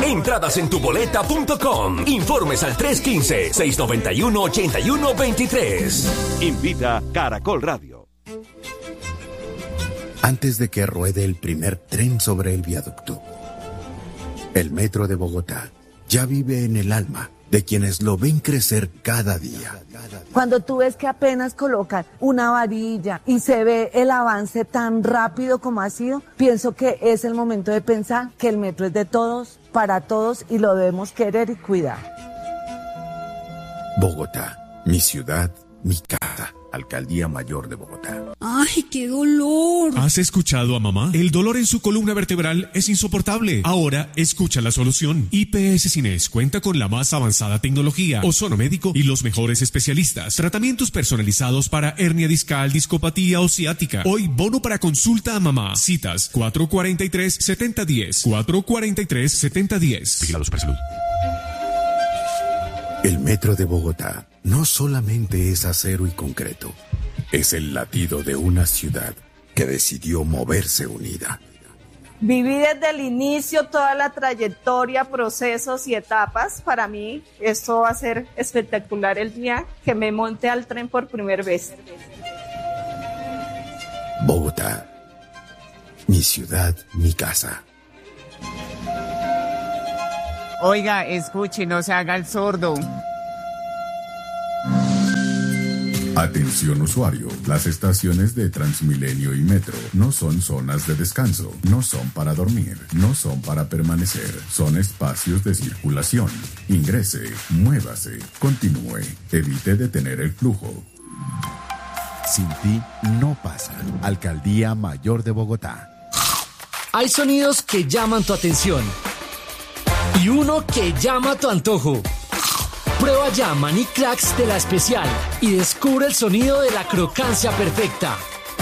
Entradas en tuboleta.com. Informes al 315-691-8123. Invita Caracol Radio. Antes de que ruede el primer tren sobre el viaducto, el Metro de Bogotá ya vive en el alma de quienes lo ven crecer cada día. Cuando tú ves que apenas colocan una varilla y se ve el avance tan rápido como ha sido, pienso que es el momento de pensar que el metro es de todos, para todos, y lo debemos querer y cuidar. Bogotá, mi ciudad, mi casa. Alcaldía Mayor de Bogotá. ¡Ay, qué dolor! ¿Has escuchado a mamá? El dolor en su columna vertebral es insoportable. Ahora escucha la solución. IPS Cines cuenta con la más avanzada tecnología, ozono médico y los mejores especialistas. Tratamientos personalizados para hernia discal, discopatía o ciática. Hoy bono para consulta a mamá. Citas 443-7010. 443-7010. Vigilado Supersalud. El Metro de Bogotá no solamente es acero y concreto, es el latido de una ciudad que decidió moverse unida. Viví desde el inicio toda la trayectoria, procesos y etapas. Para mí esto va a ser espectacular el día que me monte al tren por primera vez. Bogotá, mi ciudad, mi casa. Oiga, escuche, no se haga el sordo. Atención usuario, las estaciones de Transmilenio y Metro no son zonas de descanso, no son para dormir, no son para permanecer, son espacios de circulación. Ingrese, muévase, continúe, evite detener el flujo. Sin ti no pasa. Alcaldía Mayor de Bogotá. Hay sonidos que llaman tu atención y uno que llama tu antojo. Prueba ya Maní Cracks de La Especial y descubre el sonido de la crocancia perfecta.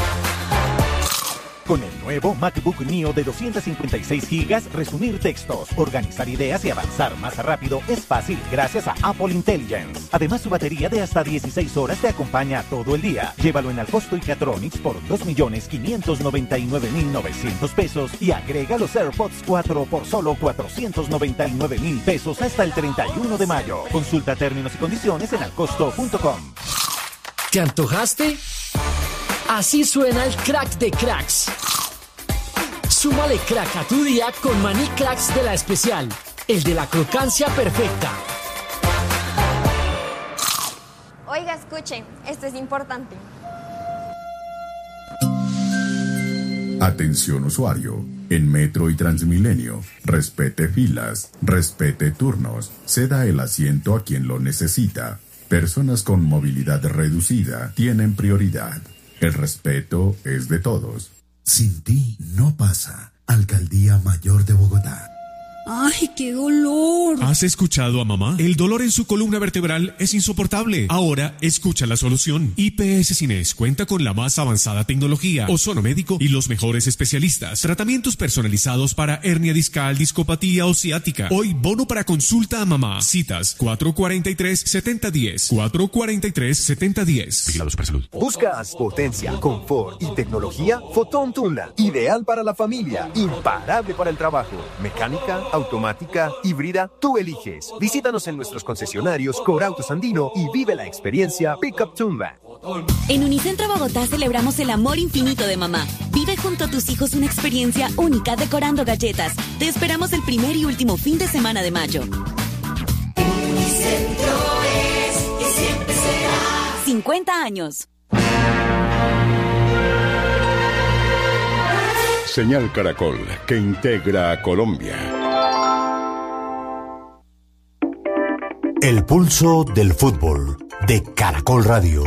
Con el nuevo MacBook Neo de 256 GB, resumir textos, organizar ideas y avanzar más rápido es fácil gracias a Apple Intelligence. Además, su batería de hasta 16 horas te acompaña todo el día. Llévalo en Alcosto y Catronics por 2.599.900 pesos y agrega los AirPods 4 por solo 499.000 pesos hasta el 31 de mayo. Consulta términos y condiciones en alcosto.com. ¿Te antojaste? Así suena el crack de cracks. Súmale crack a tu día con Maní Cracks de La Especial, el de la crocancia perfecta. Oiga, escuche, esto es importante. Atención usuario, en Metro y Transmilenio, respete filas, respete turnos, ceda el asiento a quien lo necesita. Personas con movilidad reducida tienen prioridad. El respeto es de todos. Sin ti no pasa. Alcaldía Mayor de Bogotá. ¡Ay, qué dolor! ¿Has escuchado a mamá? El dolor en su columna vertebral es insoportable. Ahora escucha la solución. IPS Cines cuenta con la más avanzada tecnología, ozono médico y los mejores especialistas. Tratamientos personalizados para hernia discal, discopatía o ciática. Hoy bono para consulta a mamá. Citas 443-7010. 443-7010. Vigilado Supersalud. ¿Buscas potencia, confort y tecnología? Fotón Tundra. Ideal para la familia. Imparable para el trabajo. Mecánica, automática, híbrida, tú eliges. Visítanos en nuestros concesionarios Corautos Andino y vive la experiencia Pickup Tundra. En Unicentro Bogotá celebramos el amor infinito de mamá. Vive junto a tus hijos una experiencia única decorando galletas. Te esperamos el primer y último fin de semana de mayo. Unicentro es y siempre será. 50 años. Señal Caracol, que integra a Colombia. El pulso del fútbol de Caracol Radio.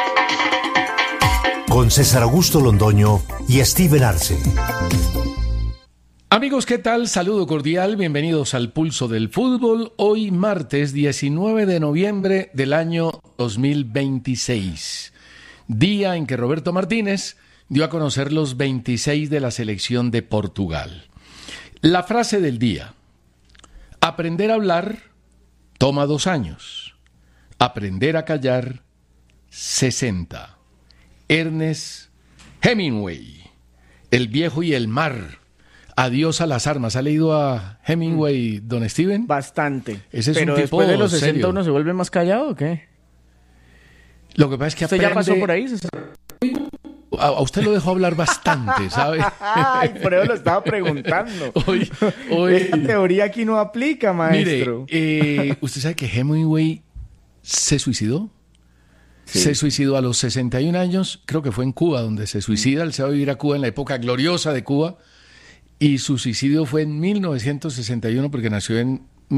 Con César Augusto Londoño y Steven Arce. Amigos, ¿qué tal? Saludo cordial, bienvenidos al Pulso del Fútbol. Hoy martes 19 de noviembre del año 2026. Día en que Roberto Martínez dio a conocer los 26 de la selección de Portugal. La frase del día: aprender a hablar toma 2 años, aprender a callar 60. Ernest Hemingway, El viejo y el mar. Adiós a las armas. ¿Ha leído a Hemingway, don Steven? Bastante. Ese es pero un tipo después de los 60 serio. uno se vuelve más callado, ¿o qué? Lo que pasa es que ¿Usted ya pasó por ahí? A usted lo dejó hablar bastante, ¿sabe? Ay, por eso lo estaba preguntando. Hoy... Esta teoría aquí no aplica, maestro. Mire, ¿usted sabe que Hemingway se suicidó? Sí. Se suicidó a los 61 años, creo que fue en Cuba donde se suicida. Él se va a vivir a Cuba en la época gloriosa de Cuba. Y su suicidio fue en 1961 porque nació en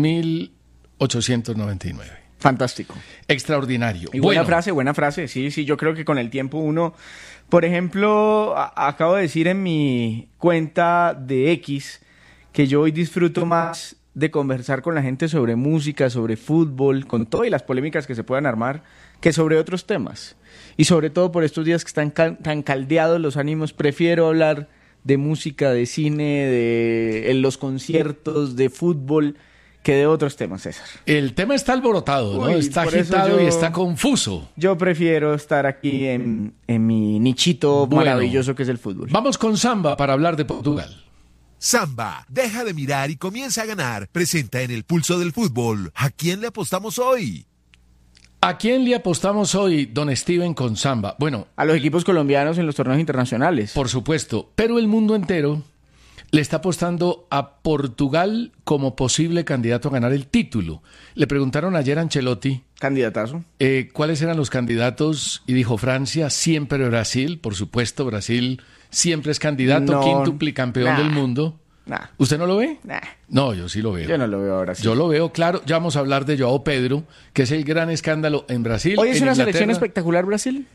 1899. Fantástico. Extraordinario. Y buena frase. Sí, yo creo que con el tiempo uno... Por ejemplo, acabo de decir en mi cuenta de X que yo hoy disfruto más de conversar con la gente sobre música, sobre fútbol, con todas las polémicas que se puedan armar, que sobre otros temas. Y sobre todo por estos días que están tan caldeados los ánimos, prefiero hablar de música, de cine, de los conciertos, de fútbol, que de otros temas, César. El tema está alborotado, ¿no? Está agitado y está confuso. Yo prefiero estar aquí en mi nichito maravilloso que es el fútbol. Vamos con Samba para hablar de Portugal. Samba, deja de mirar y comienza a ganar. Presenta en el Pulso del Fútbol. ¿A quién le apostamos hoy? ¿A quién le apostamos hoy, don Steven, con Samba? Bueno, a los equipos colombianos en los torneos internacionales. Por supuesto, pero el mundo entero le está apostando a Portugal como posible candidato a ganar el título. Le preguntaron ayer a Ancelotti. Candidatazo. ¿Cuáles eran los candidatos? Y dijo Francia, siempre Brasil. Por supuesto, Brasil siempre es candidato, quíntuple campeón del mundo. ¿Usted no lo ve? No, yo sí lo veo. Yo no lo veo ahora sí. Yo lo veo, claro. Ya vamos a hablar de João Pedro, que es el gran escándalo en Brasil. ¿Hoy es una Inglaterra. selección espectacular Brasil?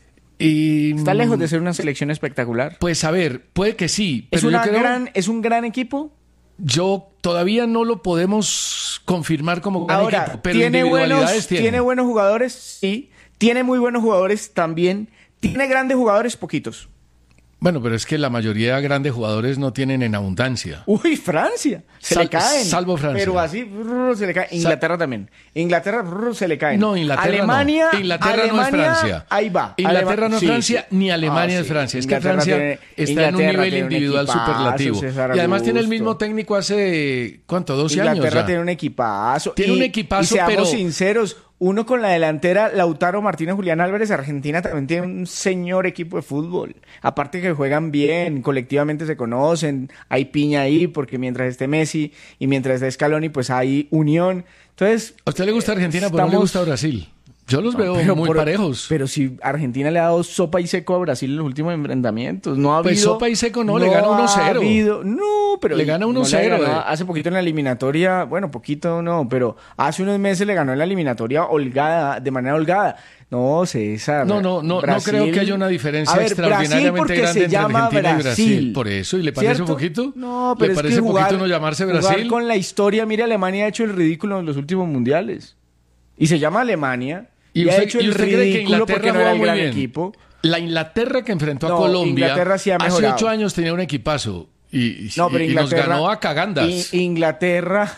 Y, ¿está lejos de ser una selección espectacular? Pues a ver, puede que sí. Pero ¿Es un gran equipo? Yo todavía no lo podemos confirmar como gran Ahora, equipo, pero individualidades tiene. ¿Tiene buenos jugadores? Sí. ¿Tiene muy buenos jugadores? También. ¿Tiene grandes jugadores? Poquitos. Bueno, pero es que la mayoría de grandes jugadores no tienen en abundancia. Uy, Francia. Se le caen. Salvo Francia. Pero así se le caen. Inglaterra también. Inglaterra se le caen. No, Inglaterra Alemania, no. Inglaterra no es Francia. Ahí va. Inglaterra no es Francia, ni Alemania es Francia. Es que Francia está en un nivel individual superlativo. Y además tiene el mismo técnico hace, ¿cuánto? 12 años Inglaterra ya. tiene un equipazo. Tiene un equipazo, y seamos pero sinceros, uno con la delantera, Lautaro Martínez, Julián Álvarez, Argentina también tiene un señor equipo de fútbol. Aparte que juegan bien, colectivamente se conocen, hay piña ahí, porque mientras esté Messi y mientras esté Scaloni, pues hay unión. Entonces, ¿a usted le gusta Argentina, pero no le gusta Brasil? Yo los veo muy parejos. Pero si Argentina le ha dado sopa y seco a Brasil en los últimos enfrentamientos, no ha habido... Pues sopa y seco no le gana 1-0. No, pero... Le gana 1-0. Hace poquito en la eliminatoria, bueno, poquito no, pero hace unos meses le ganó en la eliminatoria de manera holgada. No, César. No creo que haya una diferencia extraordinariamente grande entre Argentina y Brasil. Por eso, ¿y le parece ¿cierto? un poquito? No, pero ¿le parece es que poquito no llamarse Brasil? Jugar con la historia, mire, Alemania ha hecho el ridículo en los últimos mundiales. Y se llama Alemania... ¿Y ha hecho el ridículo porque no era el gran bien. Equipo. La Inglaterra que enfrentó a Colombia sí hace 8 años tenía un equipazo y nos ganó a cagandas. Inglaterra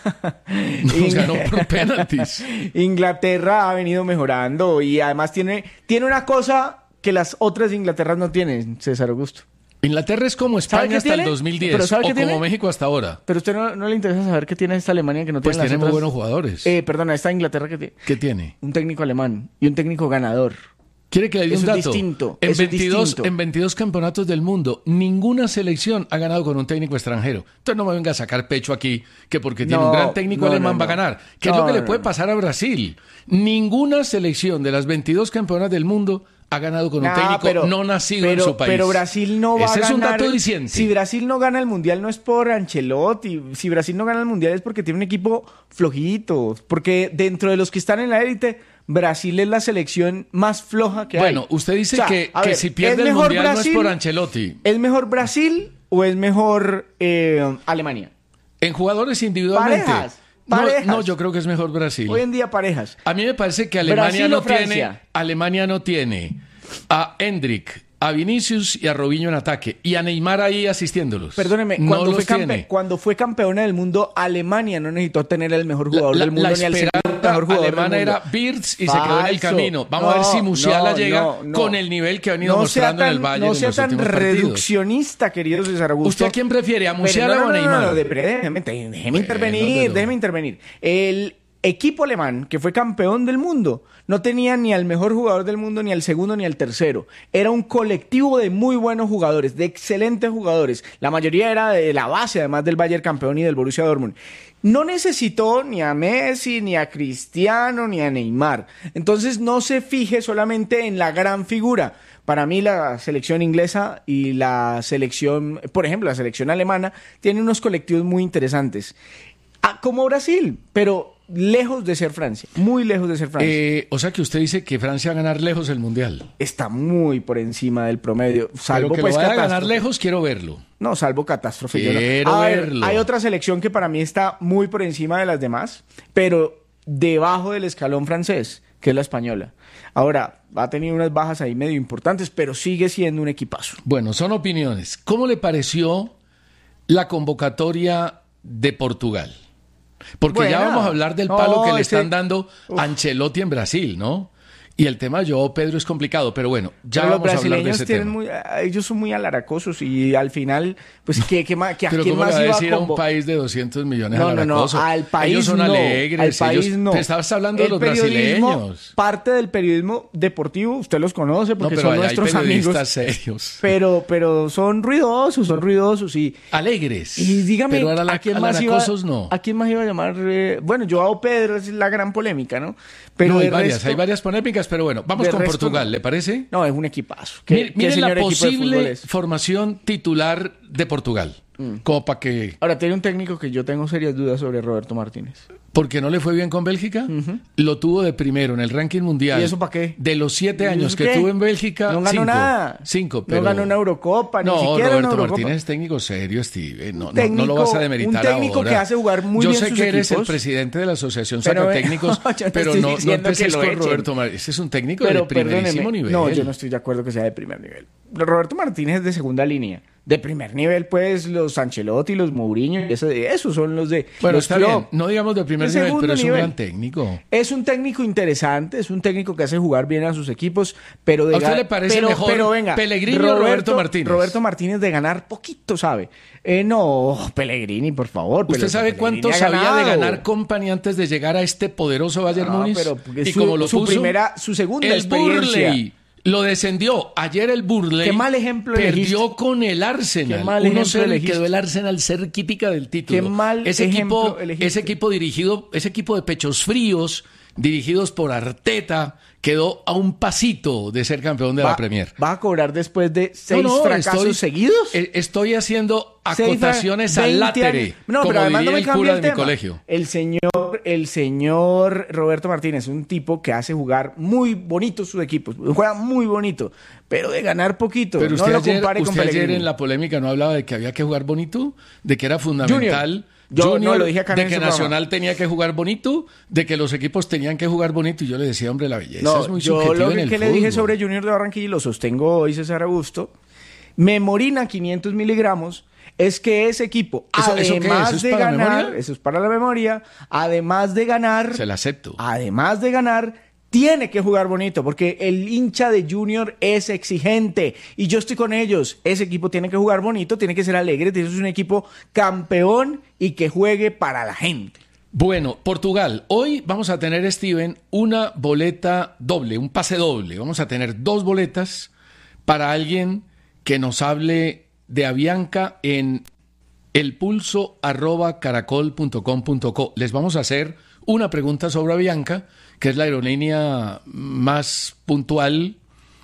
nos ganó por penaltis. Inglaterra ha venido mejorando y además tiene una cosa que las otras Inglaterras no tienen, César Augusto. Inglaterra es como España hasta el 2010 o como México hasta ahora. Pero a usted no le interesa saber qué tiene esta Alemania que no tiene las otras. Pues tiene muy buenos jugadores. Perdona, esta Inglaterra ¿Qué tiene? Un técnico alemán y un técnico ganador. ¿Quiere que le dé un dato? Distinto. En 22 campeonatos del mundo, ninguna selección ha ganado con un técnico extranjero. Entonces no me venga a sacar pecho aquí que porque tiene un gran técnico alemán va a ganar. ¿Qué es lo que le puede pasar a Brasil? Ninguna selección de las 22 campeonas del mundo ha ganado con un técnico no nacido en su país. Pero Brasil no va a ganar. Ese es un dato diciente. Si Brasil no gana el Mundial no es por Ancelotti. Si Brasil no gana el Mundial es porque tiene un equipo flojito. Porque dentro de los que están en la élite, Brasil es la selección más floja que hay. Bueno, usted dice que si pierde el Mundial no es por Ancelotti. ¿Es mejor Brasil o es mejor Alemania? En jugadores individualmente. Parejas. No, yo creo que es mejor Brasil. Hoy en día parejas. A mí me parece que Alemania no tiene a Endrick, a Vinicius y a Robinho en ataque y a Neymar ahí asistiéndolos. Perdóneme, cuando fue campeona del mundo, Alemania no necesitó tener el mejor jugador del mundo ni al segundo mejor jugador alemana del mundo. era Wirtz y se quedó en el camino. Vamos a ver si Musiala llega con el nivel que ha venido mostrando en el Bayern. No sea en los tan últimos partidos. reduccionista, querido César Augusto. ¿Usted a quién prefiere, a Musiala o a Neymar? Déjeme intervenir. El equipo alemán, que fue campeón del mundo, no tenía ni al mejor jugador del mundo, ni al segundo, ni al tercero. Era un colectivo de muy buenos jugadores, de excelentes jugadores. La mayoría era de la base, además del Bayern campeón y del Borussia Dortmund. No necesitó ni a Messi, ni a Cristiano, ni a Neymar. Entonces no se fije solamente en la gran figura. Para mí la selección inglesa y la selección, por ejemplo, la selección alemana, tiene unos colectivos muy interesantes. Como Brasil, pero lejos de ser Francia, muy lejos de ser Francia. O sea que usted dice que Francia va a ganar lejos el Mundial. Está muy por encima del promedio. Salvo pero que pues lo vaya a ganar lejos, quiero verlo. No, salvo catástrofe. Quiero verlo. Hay otra selección que para mí está muy por encima de las demás, pero debajo del escalón francés, que es la española. Ahora, ha tenido unas bajas ahí medio importantes, pero sigue siendo un equipazo. Bueno, son opiniones. ¿Cómo le pareció la convocatoria de Portugal? Porque ya vamos a hablar del palo que le están dando a Ancelotti en Brasil, ¿no? Y el tema de Joao Pedro es complicado, pero bueno, ya vamos a hablar de ese tema. Ellos son muy alaracosos y al final, pues, ¿a quién más iba a Pero ¿cómo le va a decir a un país de 200 millones alaracosos? Al país ellos son alegres. Al país no. Te estabas hablando de los brasileños. Parte del periodismo deportivo, usted los conoce porque son nuestros amigos. Serios. Pero son ruidosos y... Alegres. Y dígame, pero ¿a quién más iba a llamar? Bueno, Joao Pedro es la gran polémica, ¿no? Pero no, hay varias polémicas, pero bueno, vamos con Portugal, ¿le parece? No, es un equipazo. Miren la posible formación titular de Portugal. Como para que... Ahora, tiene un técnico que yo tengo serias dudas sobre, Roberto Martínez. ¿Porque no le fue bien con Bélgica? Lo tuvo de primero en el ranking mundial. ¿Y eso para qué? De los 7 años que tuvo en Bélgica, no ganó nada. 5, pero... No ganó una Eurocopa, ni siquiera Roberto una Eurocopa. Martínez es técnico serio, Steve. No lo vas a demeritar ahora. Un técnico que hace jugar muy bien sus equipos. Yo sé que eres el presidente de la Asociación Sacatécnicos, pero no empieces con Roberto Martínez. Ese es un técnico de primerísimo nivel. No, yo no estoy de acuerdo que sea de primer nivel. Roberto Martínez es de segunda línea. De primer nivel, pues, los Ancelotti, los Mourinho, esos son los de... Bueno, está bien, no digamos de primer nivel, pero es un gran técnico. Es un técnico interesante, es un técnico que hace jugar bien a sus equipos, pero... ¿A usted le parece mejor Pellegrini o Roberto Martínez? Roberto Martínez de ganar poquito, ¿sabe? No, Pellegrini, por favor. ¿Usted sabe cuánto sabía de ganar Company antes de llegar a este poderoso Bayern Múnich? Y como lo puso, su segunda experiencia... Burley lo descendió. Ayer el Burnley Qué mal ejemplo perdió elegiste. Con el Arsenal. Qué mal ejemplo elegiste. Quedó el Arsenal cerquítica del título. Qué mal ejemplo elegiste. Ese equipo de pechos fríos, dirigidos por Arteta, quedó a un pasito de ser campeón de la Premier. ¿Va a cobrar después de 6 fracasos seguidos? Estoy haciendo acotaciones al látere, como pero además diría no el cura de mi colegio. El señor Roberto Martínez es un tipo que hace jugar muy bonito sus equipos. Juega muy bonito, pero de ganar poquito. Pero no usted, lo compare con Pellegrini. ayer en la polémica no hablaba de que había que jugar bonito, de que era fundamental... Yo no lo dije acá de que Nacional tenía que jugar bonito, de que los equipos tenían que jugar bonito, y yo le decía, hombre, la belleza es muy subjetiva yo en el que fútbol. Le dije sobre Junior de Barranquilla, y lo sostengo hoy, César Augusto, Memorina 500 miligramos, es que ese equipo, además de ganar, eso es para la memoria, además de ganar, se la acepto. Además de ganar, tiene que jugar bonito, porque el hincha de Junior es exigente y yo estoy con ellos. Ese equipo tiene que jugar bonito, tiene que ser alegre, tiene que ser un equipo campeón y que juegue para la gente. Bueno, Portugal, hoy vamos a tener, Steven, una boleta doble, un pase doble. Vamos a tener 2 boletas para alguien que nos hable de Avianca en elpulso@caracol.com.co. Les vamos a hacer una pregunta sobre Avianca, que es la aerolínea más puntual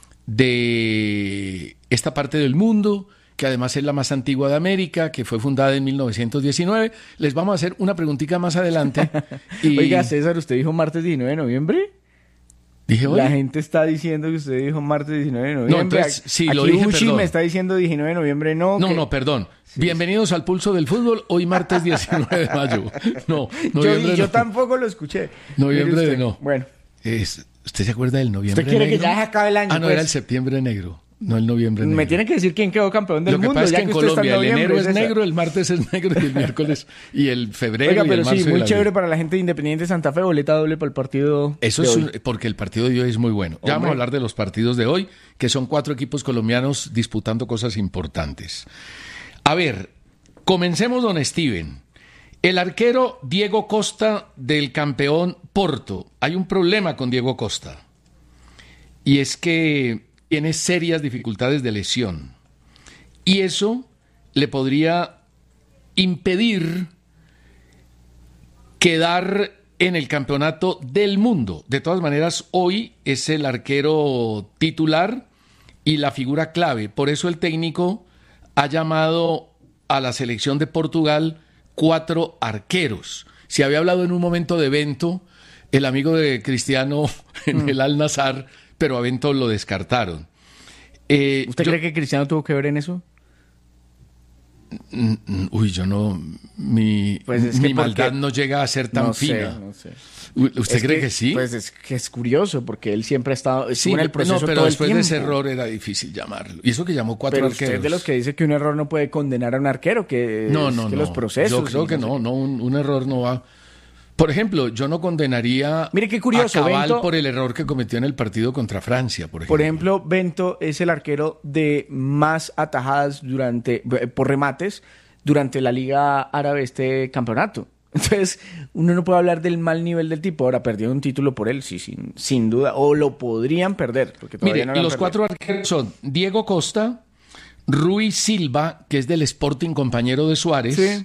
de esta parte del mundo, que además es la más antigua de América, que fue fundada en 1919. Les vamos a hacer una preguntita más adelante. Oiga, César, ¿usted dijo martes 19 de noviembre? Dije hoy. La gente está diciendo que usted dijo martes 19 de noviembre. No, entonces, sí, lo aquí dije, Uchi perdón. me está diciendo 19 de noviembre, no. No, perdón. Sí, Bienvenidos al Pulso del Fútbol, hoy martes 19 de mayo. No, noviembre yo tampoco lo escuché. Noviembre no. Bueno. ¿Usted se acuerda del noviembre negro? ¿Usted quiere negro? que ya se acabe el año? No, era el septiembre negro. No, el noviembre negro. Me tiene que decir quién quedó campeón del mundo. Lo que pasa es que en Colombia el enero es César. negro, el martes es negro y el miércoles y el febrero. Oiga, y pero el marzo sí, y muy el chévere abril. para la gente de Independiente Santa Fe, boleta doble para el partido. Eso de es hoy. porque el partido de hoy es muy bueno. Ya vamos a hablar de los partidos de hoy, que son 4 equipos colombianos disputando cosas importantes. A ver, comencemos, don Steven. El arquero Diego Costa del campeón Porto. Hay un problema con Diego Costa. Y es que tiene serias dificultades de lesión. Y eso le podría impedir quedar en el campeonato del mundo. De todas maneras, hoy es el arquero titular y la figura clave. Por eso el técnico ha llamado a la selección de Portugal 4 arqueros. Se había hablado en un momento de Bento, el amigo de Cristiano en el Al-Nassr, pero a Bento lo descartaron. ¿Usted cree que Cristiano tuvo que ver en eso? Uy, yo no... Mi maldad no llega a ser tan fina. No sé. ¿Usted cree que sí? Pues es que es curioso, porque él siempre ha estado Sí, en el proceso pero todo el después tiempo. de ese error era difícil llamarlo. Y eso que llamó 4 Pero arqueros. usted es de los que dice que un error no puede condenar a un arquero, que los procesos... Yo creo que un error no va... Por ejemplo, yo no condenaría Mire qué curioso, a Cabal Bento, por el error que cometió en el partido contra Francia, por ejemplo. Por ejemplo, Bento es el arquero de más atajadas por remates durante la Liga Árabe este campeonato. Entonces, uno no puede hablar del mal nivel del tipo. Ahora, perdió un título por él, sí, sin duda. O lo podrían perder. Porque todavía Mire, no los 4 arqueros son Diego Costa, Rui Silva, que es del Sporting, compañero de Suárez, sí,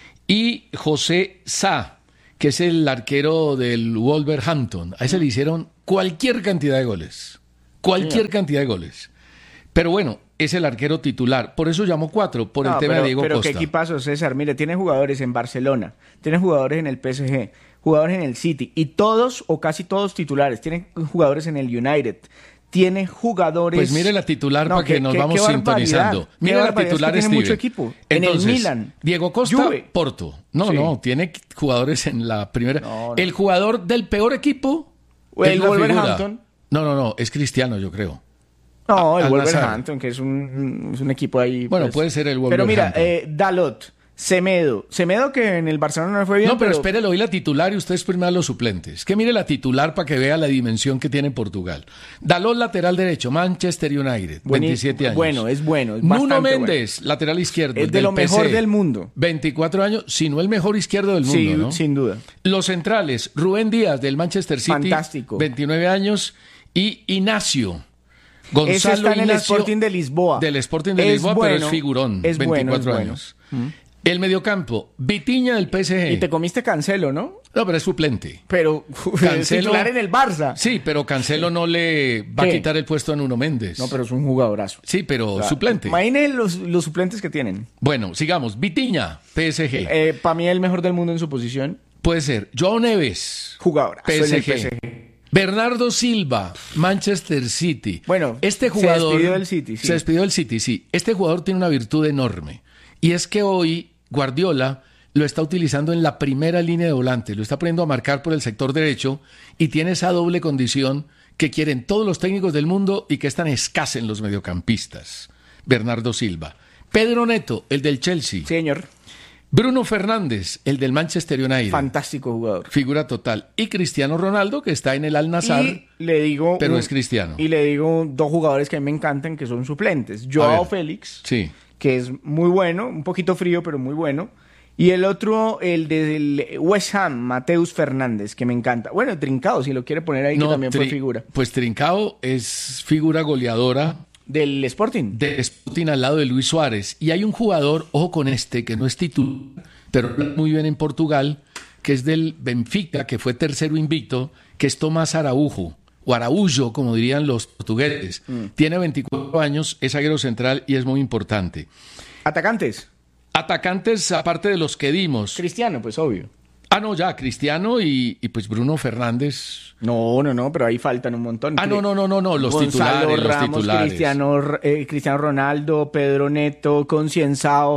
y José Sá, que es el arquero del Wolverhampton. A ese le hicieron cualquier cantidad de goles. Cantidad de goles. Pero bueno, es el arquero titular. Por eso llamó 4, por el tema de Diego pero Costa. qué equipazo, César. Mire, tiene jugadores en Barcelona, tiene jugadores en el PSG, jugadores en el City, y todos o casi todos titulares. Tiene jugadores en el United. Tiene jugadores... Pues mire la titular para que nos vamos sintonizando. Mire la titular, tiene Steven. mucho equipo. Entonces, en el Milan. Diego Costa, Juve. Porto. Sí. Tiene jugadores en la primera. No. El jugador del peor equipo el Wolverhampton. No, es Cristiano, yo creo. No, el Wolverhampton, que es un equipo ahí... Bueno, puede ser el Wolverhampton. Pero mira, Dalot, Semedo que en el Barcelona no fue bien. No, pero espérelo, hoy la titular y usted es primero los suplentes. Que mire la titular para que vea la dimensión que tiene Portugal. Dalot, lateral derecho, Manchester United, 27 años. Bueno, es Nuno Méndez, lateral izquierdo. Es de lo mejor del mundo. 24 años, si no el mejor izquierdo del mundo, sí, ¿no? Sin duda. Los centrales, Rubén Díaz, del Manchester City. Fantástico. 29 años. Y Ignacio. Gonzalo Ese está en el Ignacio, Sporting de Lisboa. Del Sporting de Lisboa, pero es figurón. Es 24 años. El mediocampo, Vitinha del PSG. Y te comiste Cancelo, ¿no? No, pero es suplente. Pero Cancelo, titular en el Barça. Sí, pero Cancelo no le va a quitar el puesto a Nuno Méndez. No, pero es un jugadorazo. Sí, pero suplente. Imagine los suplentes que tienen. Bueno, sigamos. Vitinha, PSG. Para mí el mejor del mundo en su posición. Puede ser. Joao Neves. Jugadorazo en el PSG. Bernardo Silva, Manchester City. Bueno, este jugador se despidió del City. Sí. Se despidió del City, sí. Este jugador tiene una virtud enorme. Y es que hoy Guardiola lo está utilizando en la primera línea de volantes. Lo está poniendo a marcar por el sector derecho y tiene esa doble condición que quieren todos los técnicos del mundo y que es tan escasa en los mediocampistas. Bernardo Silva. Pedro Neto, el del Chelsea. Señor. Bruno Fernández, el del Manchester United. Fantástico jugador. Figura total. Y Cristiano Ronaldo, que está en el Al-Nassr. Pero es cristiano. Y le digo 2 jugadores que a mí me encantan, que son suplentes. Joao Félix, sí, que es muy bueno, un poquito frío, pero muy bueno. Y el otro, el del West Ham, Mateus Fernández, que me encanta. Bueno, Trincao, si lo quiere poner ahí, que también fue figura. Pues Trincao es figura goleadora. Del Sporting. Del Sporting al lado de Luis Suárez. Y hay un jugador, ojo con este, que no es titular, pero muy bien en Portugal, que es del Benfica, que fue tercero invicto, que es Tomás Araújo, o Araújo, como dirían los portugueses. Tiene 24 años, es zaguero central y es muy importante. ¿Atacantes? Atacantes, aparte de los que dimos. Cristiano, pues obvio. No, ya, Cristiano y pues Bruno Fernández. No, pero ahí faltan un montón. No, los Gonzalo titulares, Ramos, los titulares. Cristiano Ronaldo, Pedro Neto, Concienzao,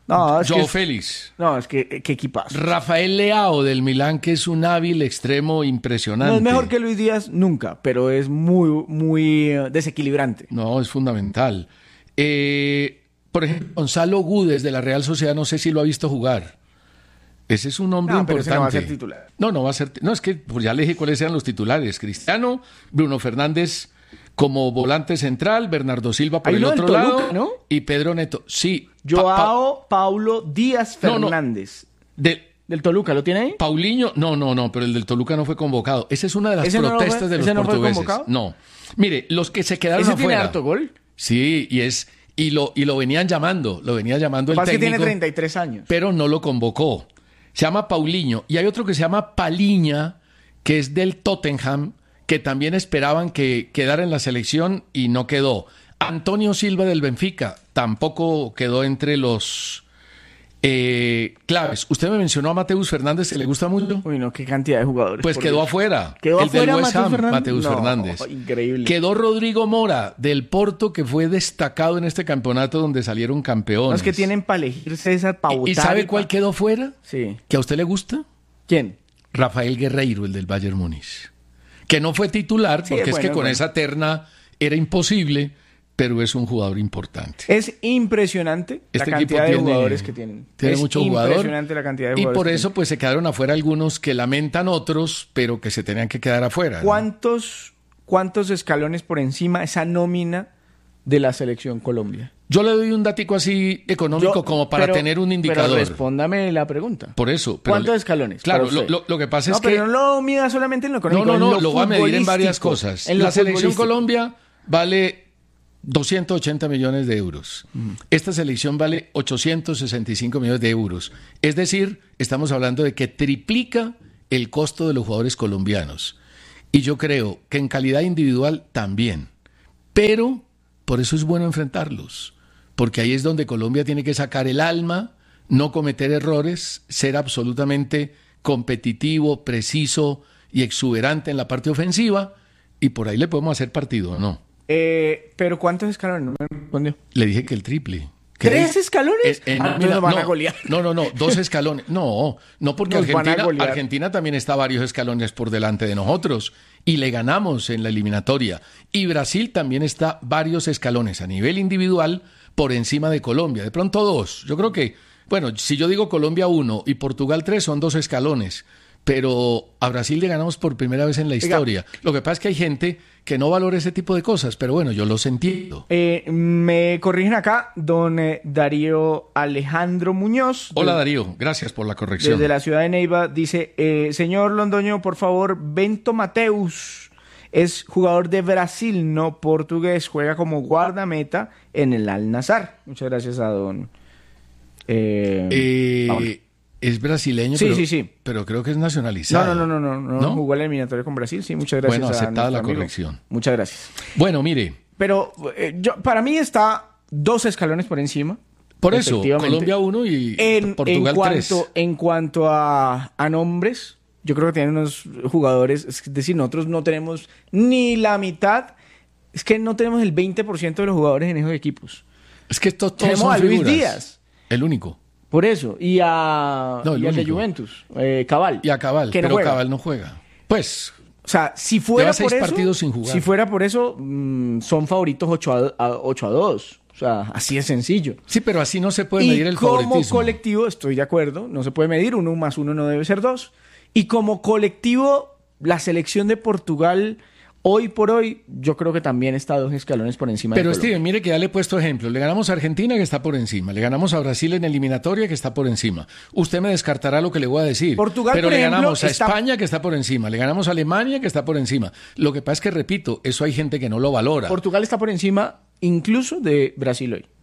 No, es Joao que Félix. No, es que qué equipazo. Rafael Leao del Milán, que es un hábil extremo impresionante. No es mejor que Luis Díaz nunca, pero es muy desequilibrante. No, es fundamental. Por ejemplo, Gonzalo Gudes de la Real Sociedad, no sé si lo ha visto jugar. Ese es un hombre pero importante. ese no va a ser titular. No va a ser. No, es que pues ya le dije cuáles eran los titulares. Cristiano, Bruno Fernández como volante central, Bernardo Silva por Hay el uno otro del lado, Toluca, ¿no? y Pedro Neto. Sí. Joao Paulo Díaz Fernández. ¿Del Toluca lo tiene ahí? Paulinho, no, pero el del Toluca no fue convocado. Esa es una de las protestas de los portugueses. ¿Fue convocado? No. Mire, los que se quedaron ¿Ese afuera. tiene harto gol? Sí, y lo venían llamando, el técnico. Pasa que tiene 33 años. Pero no lo convocó. Se llama Paulinho. Y hay otro que se llama Paliña, que es del Tottenham, que también esperaban que quedara en la selección y no quedó. Antonio Silva del Benfica tampoco quedó entre los claves. Usted me mencionó a Mateus Fernández, ¿se le gusta mucho? Uy, no, qué cantidad de jugadores. Pues quedó afuera. ¿Quedó el afuera del West Ham, Fernández? Mateus Fernández. Increíble. Quedó Rodrigo Mora del Porto, que fue destacado en este campeonato donde salieron campeones. No, es que tienen para elegir César, para votar. ¿Y sabe cuál quedó fuera? Sí. ¿Que a usted le gusta? ¿Quién? Rafael Guerreiro, el del Bayern Múnich. Que no fue titular, porque es que con esa terna era imposible, pero es un jugador importante. Es impresionante la cantidad de jugadores que tienen. Tiene mucho jugador. Es impresionante la cantidad de jugadores. Y por eso pues se quedaron afuera algunos que lamentan otros, pero que se tenían que quedar afuera. ¿Cuántos escalones por encima esa nómina de la selección Colombia? Yo le doy un datico así económico como para tener un indicador. Pero respóndame la pregunta. Por eso. ¿Cuántos escalones? Claro, lo que pasa es que... pero no lo mida solamente en lo económico. No, lo va a medir en varias cosas. La selección Colombia vale 280 millones de euros. Esta selección vale 865 millones de euros. Es decir, estamos hablando de que triplica el costo de los jugadores colombianos. Y yo creo que en calidad individual también. Pero por eso es bueno enfrentarlos. Porque ahí es donde Colombia tiene que sacar el alma, no cometer errores, ser absolutamente competitivo, preciso y exuberante en la parte ofensiva. Y por ahí le podemos hacer partido, ¿no? Pero ¿cuántos escalones? No me respondió. Le dije que el triple. ¿3 escalones? Mira, van a golear. No, 2 escalones. No porque Argentina también está varios escalones por delante de nosotros y le ganamos en la eliminatoria. Y Brasil también está varios escalones a nivel individual por encima de Colombia. De pronto 2. Yo creo que, bueno, si yo digo Colombia 1 y Portugal 3 son 2 escalones. Pero a Brasil le ganamos por primera vez en la historia. Lo que pasa es que hay gente que no valora ese tipo de cosas, pero bueno, yo los entiendo. Me corrigen acá, don Darío Alejandro Muñoz. Hola Darío, gracias por la corrección. Desde la ciudad de Neiva dice, señor Londoño, por favor, Bento Mateus es jugador de Brasil, no portugués, juega como guardameta en el Al-Nassr. Muchas gracias a don... Es brasileño, sí. Pero creo que es nacionalizado. No, jugó la eliminatoria con Brasil, sí, muchas gracias. Bueno, aceptada la corrección. Muchas gracias. Bueno, mire. Pero para mí está 2 escalones por encima. Por eso, Colombia 1 y Portugal 3. En cuanto a nombres, yo creo que tienen unos jugadores, es decir, nosotros no tenemos ni la mitad, es que no tenemos el 20% de los jugadores en esos equipos. Es que todos tenemos son a Luis figuras. Díaz. El único. Por eso, y al de Juventus, Cabal. Y a Cabal, que no pero juega. Cabal no juega. Pues, o sea, si fuera por 6 eso, partidos sin jugar. Si fuera por eso, son favoritos 8-2. O sea, así es sencillo. Sí, pero así no se puede medir el favoritismo. Y como colectivo, estoy de acuerdo, no se puede medir, 1 más 1 no debe ser 2. Y como colectivo, la selección de Portugal... Hoy por hoy, yo creo que también está 2 escalones por encima de Colombia. Pero Steven, mire que ya le he puesto ejemplo. Le ganamos a Argentina, que está por encima. Le ganamos a Brasil en eliminatoria, que está por encima. Usted me descartará lo que le voy a decir. Portugal, pero por le ejemplo, ganamos a España, que está por encima. Le ganamos a Alemania, que está por encima. Lo que pasa es que, repito, eso hay gente que no lo valora. Portugal está por encima incluso de Brasil hoy.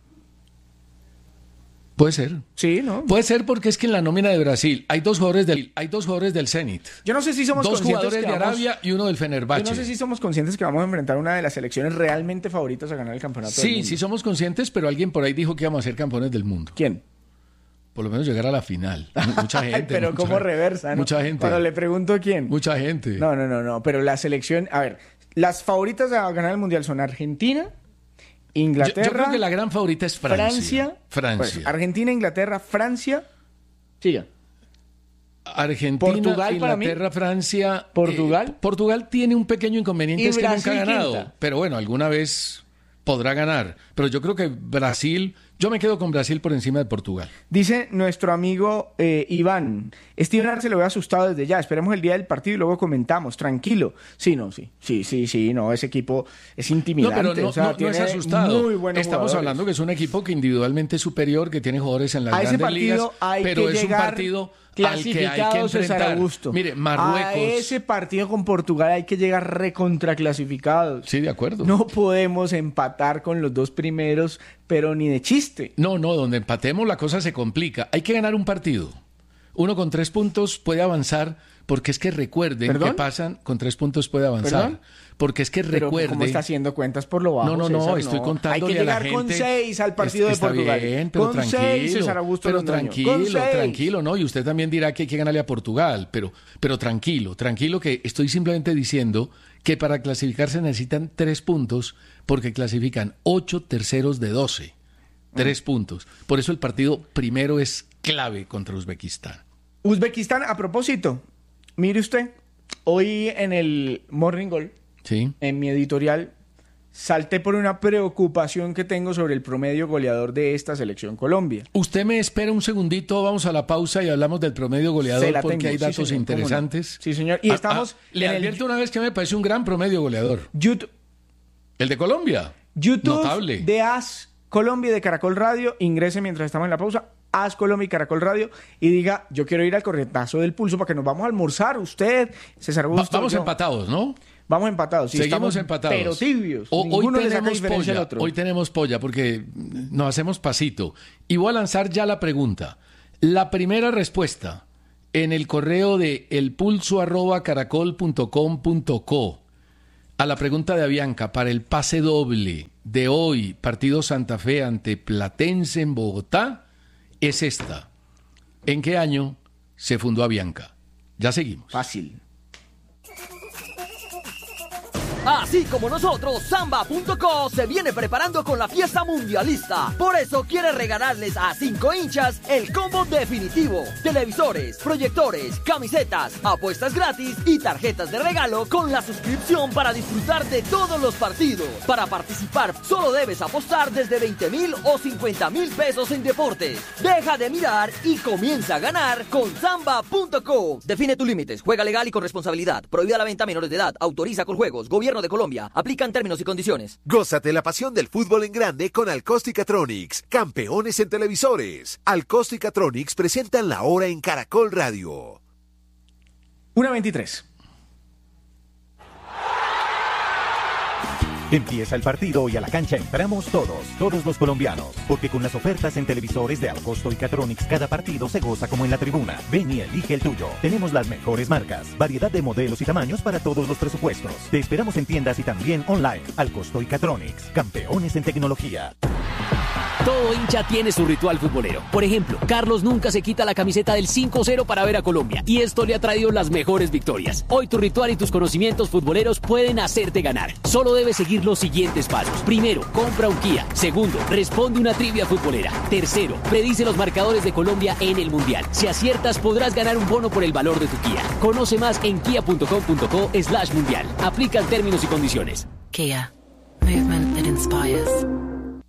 Puede ser. Sí, ¿no? Puede ser porque es que en la nómina de Brasil hay 2 jugadores del Zenit. Yo no sé si somos 2 conscientes jugadores de Arabia y uno del Fenerbahce. Yo no sé si somos conscientes que vamos a enfrentar una de las selecciones realmente favoritas a ganar el campeonato del mundo. Sí somos conscientes, pero alguien por ahí dijo que íbamos a ser campeones del mundo. ¿Quién? Por lo menos llegar a la final. Mucha gente. Pero como reversa, ¿no? Mucha gente. Cuando le pregunto quién. Mucha gente. No. Pero la selección... A ver, las favoritas a ganar el Mundial son Argentina, Inglaterra. Yo creo que la gran favorita es Francia. Pues, Argentina, Inglaterra, Francia. Siga. Argentina, Portugal, Inglaterra, Francia. Portugal. Portugal tiene un pequeño inconveniente, es que nunca ha ganado. Quinta. Pero bueno, alguna vez podrá ganar. Pero yo creo que Brasil, yo me quedo con Brasil por encima de Portugal. Dice nuestro amigo Iván, Steven Arce lo veo asustado desde ya, esperemos el día del partido y luego comentamos, tranquilo. Sí, ese equipo es intimidante. No, pero o sea, no es asustado. Muy buenos Estamos jugadores. hablando que es un equipo que individualmente es superior, que tiene jugadores en las A ese grandes ligas, partido pero es un partido al que hay que enfrentar. Mire, Marruecos. A ese partido con Portugal hay que llegar recontraclasificados. Sí, de acuerdo. No podemos empatar con los dos primeros, pero ni de chiste. No, donde empatemos la cosa se complica. Hay que ganar un partido. Uno con 3 puntos puede avanzar, porque es que recuerden que pasan, con 3 puntos puede avanzar. ¿Perdón? Porque es que recuerde... ¿Cómo está haciendo cuentas por lo bajo? No, estoy contándole a la gente... Hay que llegar con 6 al partido de Portugal. Está bien, pero con tranquilo. 6, César Augusto pero Londoño. tranquilo, ¿no? Y usted también dirá que hay que ganarle a Portugal, pero tranquilo, que estoy simplemente diciendo que para clasificarse necesitan 3 puntos, porque clasifican 8 terceros de 12. 3 puntos. Por eso el partido primero es clave contra Uzbekistán. Uzbekistán, a propósito, mire usted, hoy en el Morning Goal, sí, en mi editorial, salté por una preocupación que tengo sobre el promedio goleador de esta selección Colombia. Usted me espera un segundito, vamos a la pausa y hablamos del promedio goleador porque hay datos señor, interesantes. No. Sí, señor. Y estamos... Le advierto una vez que me parece un gran promedio goleador. YouTube. ¿El de Colombia? YouTube notable. De AS Colombia y de Caracol Radio. Ingrese mientras estamos en la pausa. AS Colombia y Caracol Radio y diga, yo quiero ir al corretazo del pulso para que nos vamos a almorzar, usted, César Augusto. Vamos empatados, ¿no? Vamos empatados. Sí, seguimos empatados. Pero tibios. Hoy tenemos polla porque nos hacemos pasito. Y voy a lanzar ya la pregunta. La primera respuesta en el correo de elpulso@caracol.com.co a la pregunta de Avianca para el pase doble de hoy, partido Santa Fe ante Platense en Bogotá, es esta. ¿En qué año se fundó Avianca? Ya seguimos. Fácil. Así como nosotros, Samba.co se viene preparando con la fiesta mundialista. Por eso quiere regalarles a 5 hinchas el combo definitivo. Televisores, proyectores, camisetas, apuestas gratis y tarjetas de regalo con la suscripción para disfrutar de todos los partidos. Para participar, solo debes apostar desde 20,000 o 50,000 pesos en deportes. Deja de mirar y comienza a ganar con Samba.co. Define tus límites, juega legal y con responsabilidad. Prohibida la venta a menores de edad. Autoriza con juegos. Gobierno de Colombia. Aplican términos y condiciones. Gózate la pasión del fútbol en grande con Alcóstica-Tronics, campeones en televisores. Alcóstica-Tronics presentan la hora en Caracol Radio. 1:23. Empieza el partido y a la cancha entramos todos los colombianos, porque con las ofertas en televisores de Alcosto y Catronics cada partido se goza como en la tribuna. Ven y elige el tuyo. Tenemos las mejores marcas, variedad de modelos y tamaños para todos los presupuestos. Te esperamos en tiendas y también online. Alcosto y Catronics, campeones en tecnología. Todo hincha tiene su ritual futbolero. Por ejemplo, Carlos nunca se quita la camiseta del 5-0 para ver a Colombia, y esto le ha traído las mejores victorias. Hoy tu ritual y tus conocimientos futboleros pueden hacerte ganar. Solo debes seguir los siguientes pasos. Primero, compra un Kia. Segundo, responde una trivia futbolera. Tercero, predice los marcadores de Colombia en el Mundial. Si aciertas, podrás ganar un bono por el valor de tu Kia. Conoce más en kia.com.co/mundial. Aplican términos y condiciones. Kia. Movement that inspires.